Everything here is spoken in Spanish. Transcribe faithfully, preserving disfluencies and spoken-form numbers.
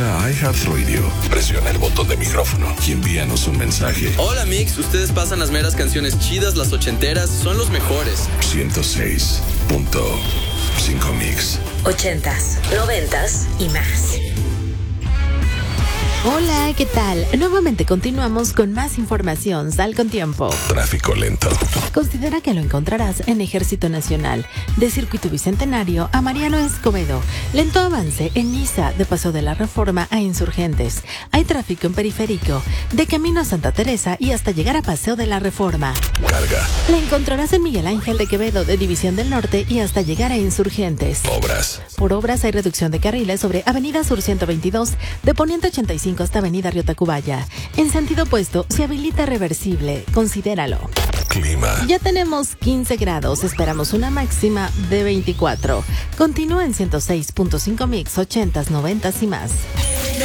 a iHeartRadio, presiona el botón de micrófono y envíanos un mensaje. Hola Mix, ustedes pasan las meras canciones chidas, las ochenteras, son los mejores. ciento seis punto cinco Mix. Ochentas, noventas y más. Hola, ¿qué tal? Nuevamente continuamos con más información. Sal con tiempo. Tráfico lento. Considera que lo encontrarás en Ejército Nacional, de Circuito Bicentenario a Mariano Escobedo. Lento avance en Niza, de Paso de la Reforma a Insurgentes. Hay tráfico en Periférico, de camino a Santa Teresa y hasta llegar a Paseo de la Reforma. Carga. La encontrarás en Miguel Ángel de Quevedo, de División del Norte y hasta llegar a Insurgentes. Obras. Por obras hay reducción de carriles sobre Avenida Sur ciento veintidós, de Poniente ochenta y cinco hasta Avenida Río Tacubaya. En sentido opuesto, se habilita reversible. Considéralo. Clima. Ya tenemos quince grados. Esperamos una máxima de veinticuatro. Continúa en ciento seis punto cinco Mix, ochentas, noventas y más.